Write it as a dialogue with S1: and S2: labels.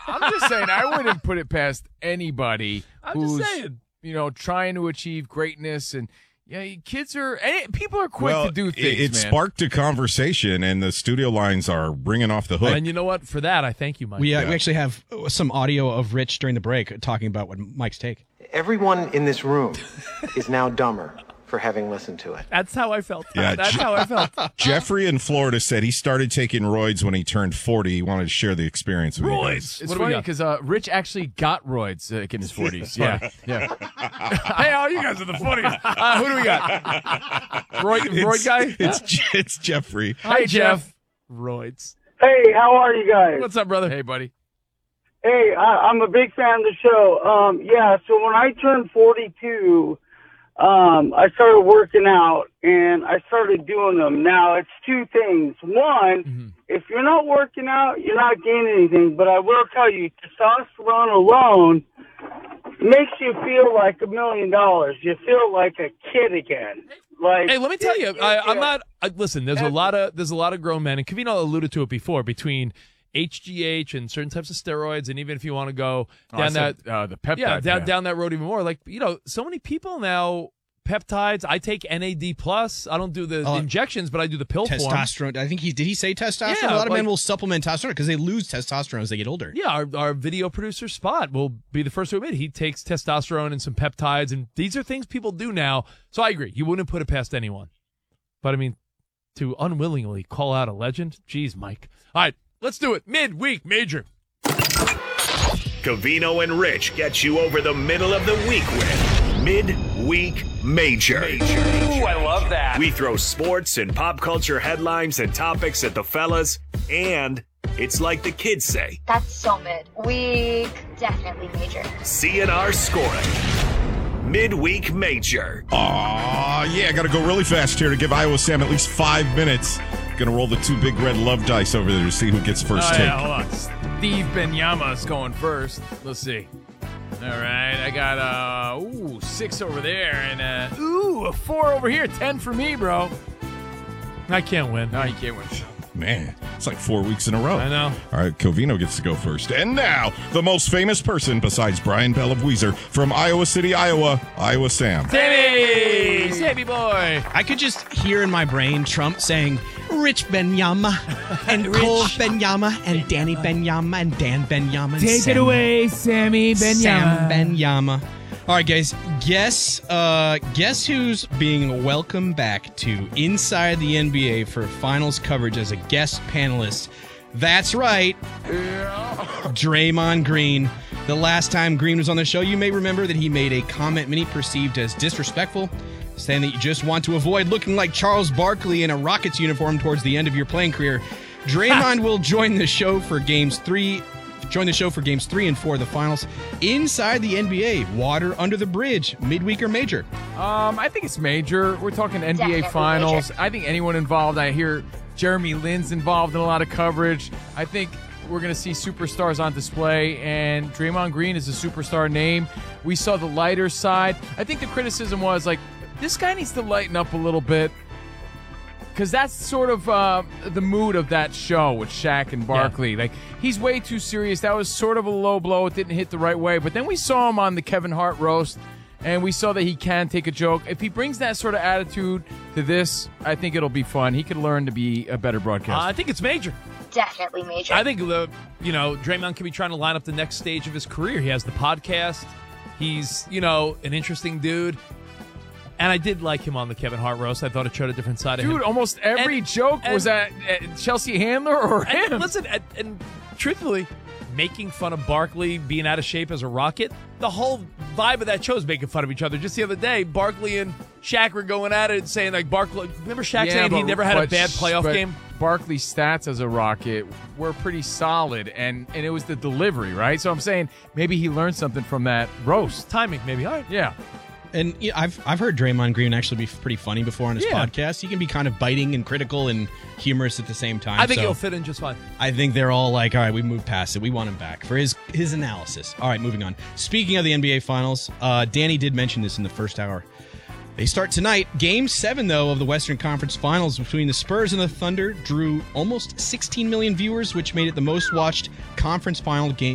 S1: I'm just saying, I wouldn't put it past anybody who's, trying to achieve greatness. And people are quick to do things.
S2: It sparked a conversation, and the studio lines are ringing off the hook.
S3: And you know what? For that, I thank you, Mike.
S4: We actually have some audio of Rich during the break talking about what Mike's take.
S5: Everyone in this room is now dumber for having listened to it.
S3: That's how I felt.
S2: Yeah,
S3: That's how I felt.
S2: Jeffrey in Florida said he started taking roids when he turned 40. He wanted to share the experience with you guys.
S1: It's funny because in Rich got roids in his 40s. Yeah. Hey, all you guys are the funniest. Who do we got? Roid guy?
S2: It's Jeffrey.
S1: Hi, Jeff.
S3: Roids.
S6: Hey, how are you guys?
S3: What's up, brother?
S1: Hey, buddy.
S6: Hey, I'm a big fan of the show. So when I turned 42, I started working out, and I started doing them. Now, it's two things. One, if you're not working out, you're not gaining anything. But I will tell you, testosterone alone makes you feel like $1 million. You feel like a kid again.
S3: Hey, let me tell you, I'm not. Listen, there's a lot of grown men, and Covino alluded to it before, between HGH and certain types of steroids, and even if you want to go down
S1: the peptide,
S3: down that road even more, like so many people now. Peptides. I take NAD+. I don't do the injections, but I do the pill form.
S4: Testosterone. I think did he say testosterone?
S3: Yeah,
S4: a lot of men will supplement testosterone because they lose testosterone as they get older.
S3: Yeah, our video producer, Spot, will be the first to admit he takes testosterone and some peptides, and these are things people do now. So I agree. You wouldn't put it past anyone. But, I mean, to unwillingly call out a legend? Geez, Mike. All right, let's do it. Midweek Major.
S7: Covino and Rich get you over the middle of the week with Midweek Major.
S8: Ooh, I love that.
S7: We throw sports and pop culture headlines and topics at the fellas, and it's like the kids say.
S9: That's so mid. Week, definitely major.
S7: CNR scoring. Midweek Major.
S2: I got to go really fast here to give Iowa Sam at least 5 minutes. Going to roll the two big red love dice over there to see who gets first take.
S1: Yeah, hold on. Steve Benyama is going first. Let's see. All right, I got 6 over there and a 4 over here. 10 for me, bro.
S3: I can't win.
S1: No, you can't win.
S2: Man, it's like 4 weeks in a row.
S3: I know.
S2: All right, Covino gets to go first. And now, the most famous person besides Brian Bell of Weezer from Iowa City, Iowa, Iowa Sam.
S3: Sammy boy.
S4: I could just hear in my brain Trump saying, Rich Benyama, and Cole Benyama, and Danny Benyama, and Dan Benyama. And
S1: Take it away, Sammy Benyama.
S4: Sam Benyama. All right, guys, guess who's being welcomed back to Inside the NBA for finals coverage as a guest panelist? That's right, Draymond Green. The last time Green was on the show, you may remember that he made a comment many perceived as disrespectful, saying that you just want to avoid looking like Charles Barkley in a Rockets uniform towards the end of your playing career. Draymond will join the show for games 3 and 4 of the finals. Inside the NBA, water under the bridge, midweek or major?
S1: I think it's major. We're talking NBA
S9: Definitely
S1: finals.
S9: major.
S1: I think anyone involved. I hear Jeremy Lin's involved in a lot of coverage. I think we're going to see superstars on display, and Draymond Green is a superstar name. We saw the lighter side. I think the criticism was, like, this guy needs to lighten up a little bit, because that's sort of the mood of that show with Shaq and Barkley.
S3: Yeah.
S1: Like, he's way too serious. That was sort of a low blow. It didn't hit the right way. But then we saw him on the Kevin Hart roast, and we saw that he can take a joke. If he brings that sort of attitude to this, I think it'll be fun. He could learn to be a better broadcaster.
S3: I think it's major.
S9: Definitely major.
S3: I think Draymond could be trying to line up the next stage of his career. He has the podcast. He's an interesting dude. And I did like him on the Kevin Hart roast. I thought it showed a different side of him.
S1: Dude, almost every joke was at Chelsea Handler or him.
S3: And listen, and truthfully, making fun of Barkley being out of shape as a Rocket, the whole vibe of that show is making fun of each other. Just the other day, Barkley and Shaq were going at it, saying, like, Barkley. Remember Shaq saying he never had a bad playoff game?
S1: Barkley's stats as a Rocket were pretty solid, and it was the delivery, right? So I'm saying maybe he learned something from that roast.
S3: Timing, maybe. All right.
S1: Yeah.
S4: And I've heard Draymond Green actually be pretty funny before on his podcast. He can be kind of biting and critical and humorous at the same time.
S3: I think he'll fit in just fine.
S4: I think they're all like, all right, we moved past it. We want him back for his analysis. All right, moving on. Speaking of the NBA Finals, Danny did mention this in the first hour. They start tonight. Game 7, though, of the Western Conference Finals between the Spurs and the Thunder drew almost 16 million viewers, which made it the most watched conference final